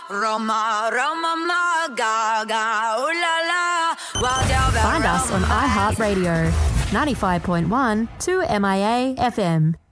Roma, Roma, ma, gaga, ooh la la. Find us on iHeartRadio, 95.1 2 MIA FM.